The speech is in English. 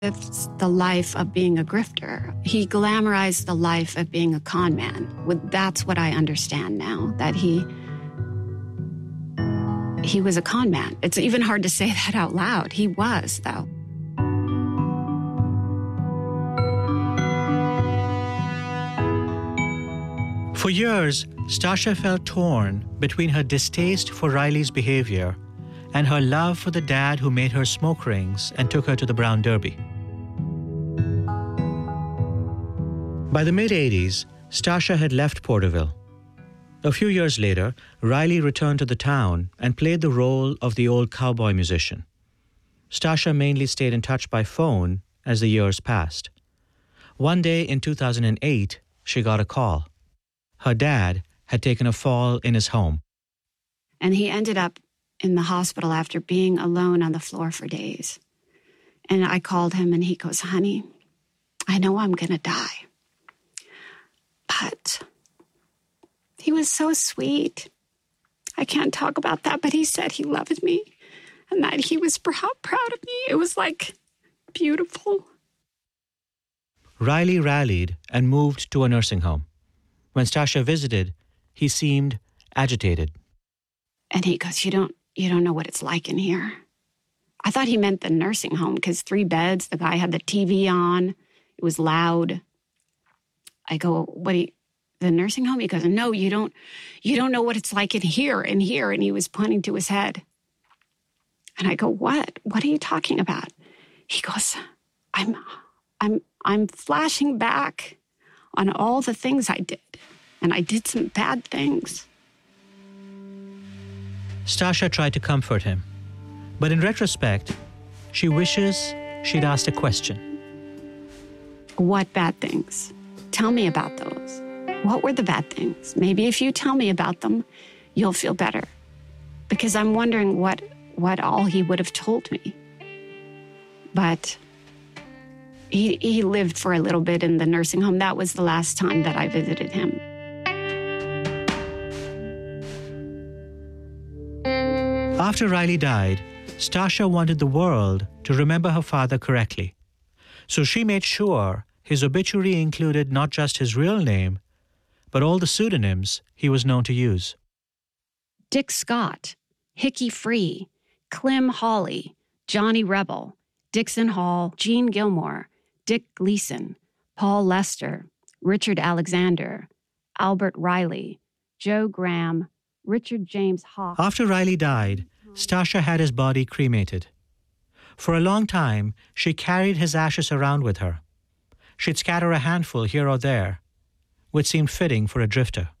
It's the life of being a grifter. He glamorized the life of being a con man. That's what I understand now, that he was a con man. It's even hard to say that out loud. He was, though. For years, Stasha felt torn between her distaste for Riley's behavior and her love for the dad who made her smoke rings and took her to the Brown Derby. By the mid-'80s, Stasha had left Porterville. A few years later, Riley returned to the town and played the role of the old cowboy musician. Stasha mainly stayed in touch by phone as the years passed. One day in 2008, she got a call. Her dad had taken a fall in his home. And he ended up in the hospital after being alone on the floor for days. And I called him and he goes, "Honey, I know I'm going to die." But he was so sweet. I can't talk about that, but he said he loved me and that he was proud of me. It was like beautiful. Riley rallied and moved to a nursing home. When Stasha visited, he seemed agitated. And he goes, you don't know what it's like in here. I thought he meant the nursing home because 3 beds, the guy had the TV on, it was loud. I go, the nursing home? He goes, no, you don't know what it's like in here. And he was pointing to his head. And I go, what? What are you talking about? He goes, I'm flashing back on all the things I did. And I did some bad things. Stasha tried to comfort him. But in retrospect, she wishes she'd asked a question. What bad things? Tell me about those. What were the bad things? Maybe if you tell me about them, you'll feel better. Because I'm wondering what all he would have told me. But he lived for a little bit in the nursing home. That was the last time that I visited him. After Riley died, Stasha wanted the world to remember her father correctly. So she made sure his obituary included not just his real name, but all the pseudonyms he was known to use. Dick Scott, Hickey Free, Clem Hawley, Johnny Rebel, Dixon Hall, Gene Gilmore, Dick Gleason, Paul Lester, Richard Alexander, Albert Riley, Joe Graham, Richard James Hawk. After Riley died, Stasha had his body cremated. For a long time, she carried his ashes around with her. She'd scatter a handful here or there, which seemed fitting for a drifter.